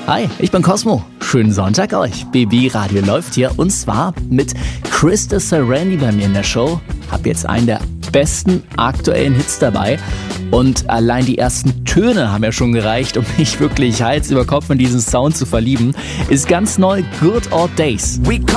Hi, ich bin Cosmo. Schönen Sonntag euch. BB Radio läuft hier und zwar mit Krista Sarandi bei mir in der Show. Hab jetzt einen der besten aktuellen Hits dabei und allein die ersten Töne haben ja schon gereicht, um mich wirklich Hals über Kopf in diesen Sound zu verlieben. Ist ganz neu, Good Old Days.